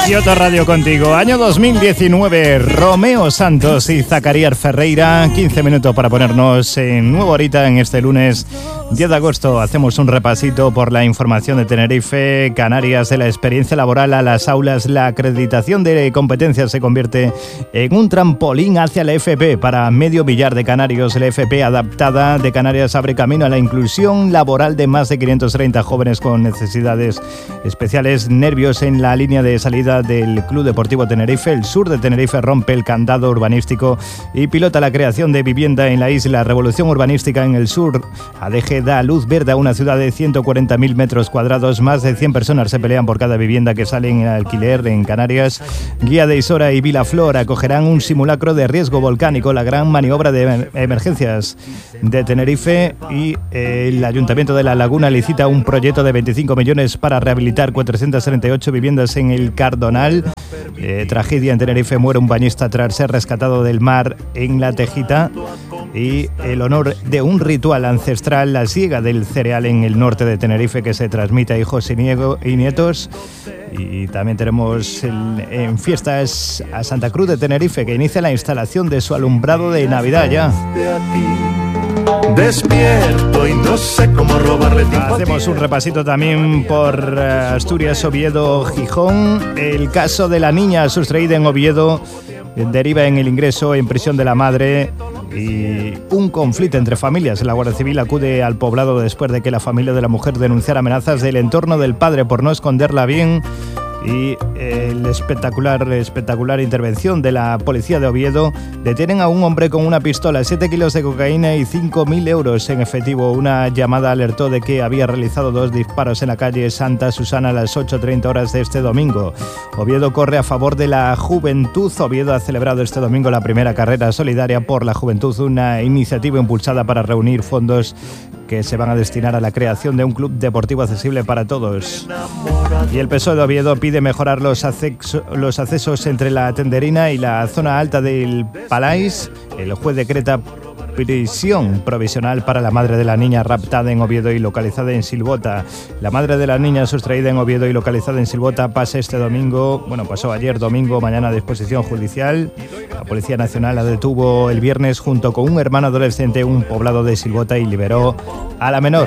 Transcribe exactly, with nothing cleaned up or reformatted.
Y otra radio contigo. Año dos mil diecinueve. Romeo Santos y Zacarías Ferreira. quince minutos para ponernos en nuevo horita en este lunes diez de agosto. Hacemos un repasito por la información de Tenerife, Canarias, de la experiencia laboral a las aulas. La acreditación de competencias se convierte en un trampolín hacia la F P. Para medio millar de canarios, la F P adaptada de Canarias abre camino a la inclusión laboral de más de quinientos treinta jóvenes con necesidades especiales. Nervios en la línea de salida del Club Deportivo Tenerife. El sur de Tenerife rompe el candado urbanístico y pilota la creación de vivienda en la isla. Revolución urbanística en el sur. A D G da luz verde a una ciudad de ciento cuarenta mil metros cuadrados. Más de cien personas se pelean por cada vivienda que sale en alquiler en Canarias. Guía de Isora y Vilaflor acogerán un simulacro de riesgo volcánico. La gran maniobra de emergencias de Tenerife. Y el Ayuntamiento de La Laguna licita un proyecto de veinticinco millones para rehabilitar cuatrocientas treinta y ocho viviendas en el Cardonal. Eh, tragedia en Tenerife, muere un bañista tras ser rescatado del mar en La Tejita. Y el honor de un ritual ancestral, la siega del cereal en el norte de Tenerife, que se transmite a hijos y, niego, y nietos. Y también tenemos el, en fiestas a Santa Cruz de Tenerife, que inicia la instalación de su alumbrado de Navidad ya. Despierto y no sé cómo robarle tiempo. Hacemos un repasito también por Asturias, Oviedo, Gijón. El caso de la niña sustraída en Oviedo deriva en el ingreso en prisión de la madre y un conflicto entre familias. La Guardia Civil acude al poblado después de que la familia de la mujer denunciara amenazas del entorno del padre por no esconderla bien. Y el espectacular, espectacular intervención de la policía de Oviedo. Detienen a un hombre con una pistola, siete kilos de cocaína y cinco mil euros en efectivo. Una llamada alertó de que había realizado dos disparos en la calle Santa Susana a las ocho treinta horas de este domingo. Oviedo corre a favor de la juventud. Oviedo ha celebrado este domingo la primera carrera solidaria por la juventud, una iniciativa impulsada para reunir fondos que se van a destinar a la creación de un club deportivo accesible para todos. Y el P S O E de Oviedo pide mejorar los, acceso, los accesos entre la Tenderina y la zona alta del Palais. El juez decreta prisión provisional para la madre de la niña raptada en Oviedo y localizada en Silbota. La madre de la niña sustraída en Oviedo y localizada en Silbota pasa este domingo, bueno, pasó ayer domingo, mañana a disposición judicial. La Policía Nacional la detuvo el viernes junto con un hermano adolescente en un poblado de Silbota y liberó a la menor.